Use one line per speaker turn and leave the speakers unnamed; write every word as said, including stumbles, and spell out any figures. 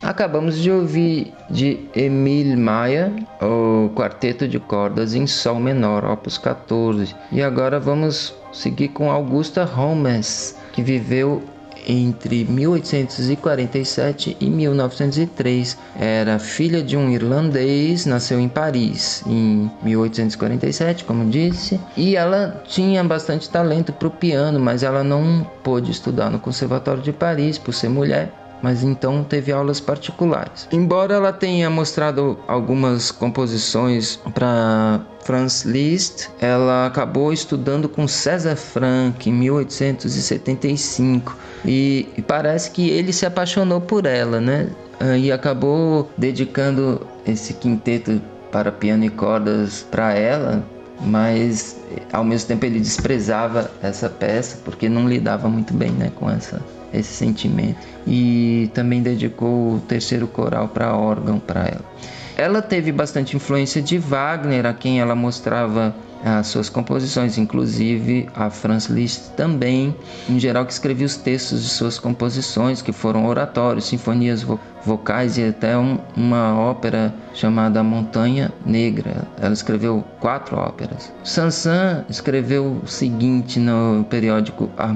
Acabamos de ouvir de Emil Mayer o Quarteto de Cordas em Sol Menor, opus quatorze. E agora vamos seguir com Augusta Holmes, que viveu entre mil oitocentos e quarenta e sete e mil novecentos e três. Era filha de um irlandês, nasceu em Paris em mil oitocentos e quarenta e sete, como disse, e ela tinha bastante talento para o piano, mas ela não pôde estudar no Conservatório de Paris por ser mulher, mas então teve aulas particulares. Embora ela tenha mostrado algumas composições para Franz Liszt, ela acabou estudando com César Franck em mil oitocentos e setenta e cinco e, e parece que ele se apaixonou por ela, né? E acabou dedicando esse quinteto para piano e cordas para ela, mas ao mesmo tempo ele desprezava essa peça porque não lidava muito bem, né, com essa esse sentimento, e também dedicou o terceiro coral para órgão para ela. Ela teve bastante influência de Wagner, a quem ela mostrava as suas composições, inclusive a Franz Liszt também, em geral, que escrevia os textos de suas composições, que foram oratórios, sinfonias vo- vocais e até um, uma ópera chamada Montanha Negra. Ela escreveu quatro óperas. Saint-Saëns escreveu o seguinte no periódico